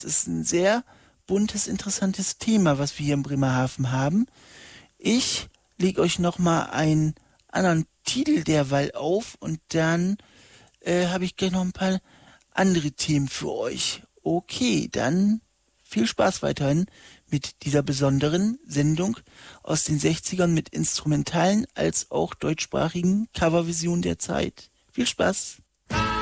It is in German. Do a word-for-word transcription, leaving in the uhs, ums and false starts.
Das ist ein sehr buntes, interessantes Thema, was wir hier in Bremerhaven haben. Ich lege euch nochmal einen anderen Titel derweil auf und dann äh, habe ich gleich noch ein paar andere Themen für euch. Okay, dann viel Spaß weiterhin mit dieser besonderen Sendung aus den sechzigern mit instrumentalen als auch deutschsprachigen Coverversionen der Zeit. Viel Spaß!